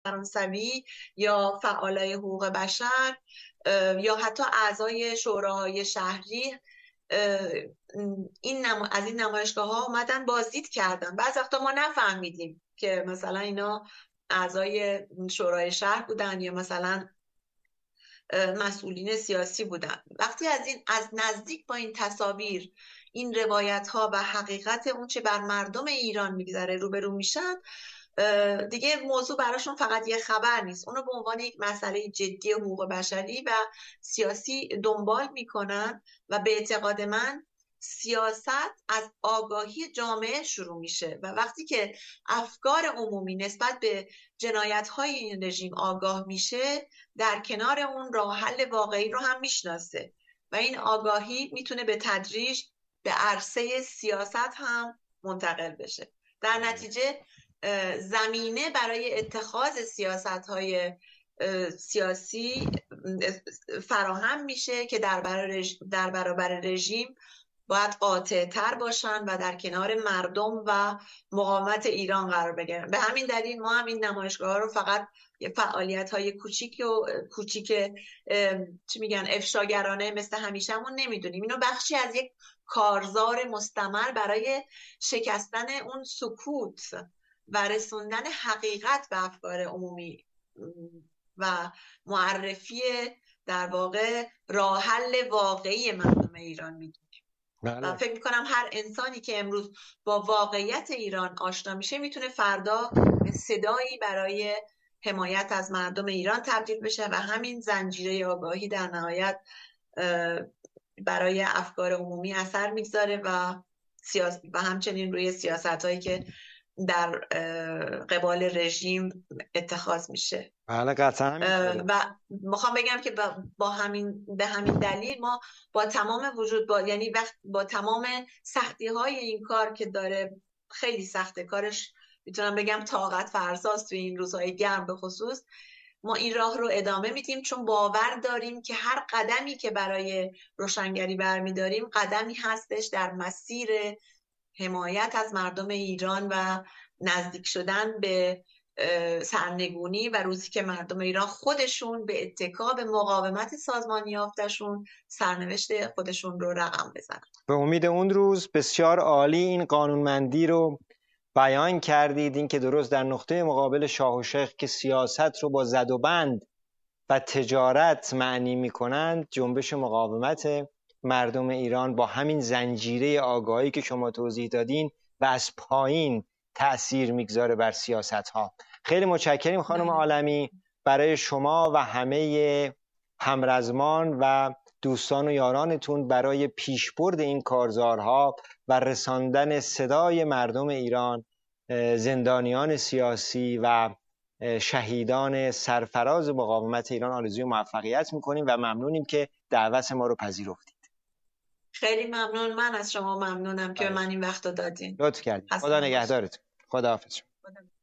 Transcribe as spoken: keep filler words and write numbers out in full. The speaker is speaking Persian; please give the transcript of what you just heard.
فرانسوی یا فعالای حقوق بشر یا حتی اعضای شوراهای شهری این نما... از این نمایشگاه ها اومدن بازدید کردن. بعض وقتا ما نفهمیدیم که مثلا اینا اعضای شورای شهر بودن یا مثلا مسئولین سیاسی بودن. وقتی از این از نزدیک با این تصاویر، این روایت ها و حقیقت اون چه بر مردم ایران میگذره روبرو میشن، دیگه موضوع براشون فقط یه خبر نیست، اونو به عنوان یک مسئله جدی حقوق بشری و سیاسی دنبال میکنن و به اعتقاد من سیاست از آگاهی جامعه شروع میشه و وقتی که افکار عمومی نسبت به جنایت‌های این رژیم آگاه میشه، در کنار اون راه حل واقعی رو هم میشناسه و این آگاهی میتونه به تدریج به عرصه سیاست هم منتقل بشه. در نتیجه زمینه برای اتخاذ سیاست‌های سیاسی فراهم میشه که در برابر در برابر رژیم باید قاطع تر باشن و در کنار مردم و مقاومت ایران قرار بگیرن. به همین دلیل ما هم این نمایشگاه ها رو فقط فعالیت های کوچیک و کوچیک چی میگن افشاگرانه مثل همیشهمون نمیدونیم. اینو بخشی از یک کارزار مستمر برای شکستن اون سکوت و رسوندن حقیقت به افکار عمومی و معرفی در واقع راه حل واقعی مردم ایران میدونیم. و فکر میکنم هر انسانی که امروز با واقعیت ایران آشنا میشه میتونه فردا به صدایی برای حمایت از مردم ایران تبدیل بشه و همین زنجیره آگاهی در نهایت برای افکار عمومی اثر میگذاره و سیاست و همچنین روی سیاست‌هایی که در قبال رژیم اتخاذ میشه. بله قطعا. و میخوام بگم که با همین به همین دلیل ما با تمام وجود با یعنی وقت با تمام سختی های این کار که داره، خیلی سخته کارش، میتونم بگم طاقت فرساست توی این روزهای گرم به خصوص، ما این راه رو ادامه میدیم چون باور داریم که هر قدمی که برای روشنگری برمیداریم قدمی هستش در مسیر حمایت از مردم ایران و نزدیک شدن به سرنگونی و روزی که مردم ایران خودشون به اتکا به مقاومت سازمانی یافتشون سرنوشت خودشون رو رقم بزنن. به امید اون روز. بسیار عالی این قانونمندی رو بیان کردید، این که درست در نقطه مقابل شاه و شیخ که سیاست رو با زد و بند و تجارت معنی میکنند، جنبش مقاومت مردم ایران با همین زنجیره آگاهی که شما توضیح دادین و از پایین تأثیر میگذاره بر سیاست ها. خیلی متشکریم خانم عالمی برای شما و همه همرزمان و دوستان و یارانتون برای پیشبرد این کارزارها و رساندن صدای مردم ایران، زندانیان سیاسی و شهیدان سرفراز مقاومت ایران آرزوی موفقیت میکنیم و ممنونیم که دعوت ما رو پذیرفتید. خیلی ممنون. من از شما ممنونم که به من این وقت رو دادین. لطف کردید. خدا نگهدارتون. خدا حافظ.